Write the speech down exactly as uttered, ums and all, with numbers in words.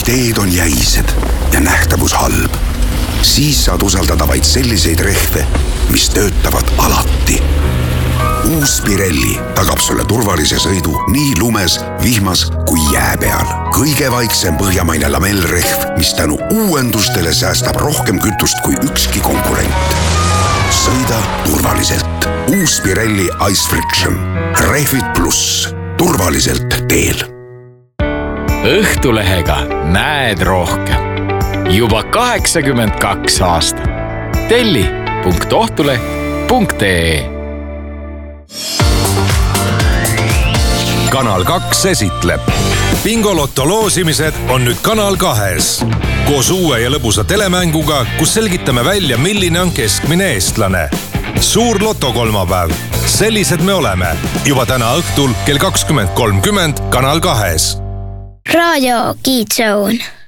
teed on jäised ja nähtavus halb, siis saad usaldada vaid selliseid rehve, mis töötavad alati. Uus Pirelli tagab sulle turvalise sõidu nii lumes, vihmas kui jää peal. Kõige vaiksem põhjamaine lamellrehv, mis tänu uuendustele säästab rohkem kütust kui ükski konkurent. Sõida turvaliselt. Uus Pirelli Ice Friction. Rehvid pluss. Turvaliselt teel. Õhtulehega näed rohkem. Juba kaheksakümmend kaks aastat. Telli punkt ohtuleht punkt ee. Kanal kaks esitleb. Bingolotto loosimised on nüüd Kanal kahes. Koos uue ja lõbusa telemänguga, kus selgitame välja, milline on keskmine eestlane. Suur loto kolmapäev. Sellised me oleme. Juba täna õhtul kell kakskümmend kolmkümmend Kanal kahes. Radio Kids Zone.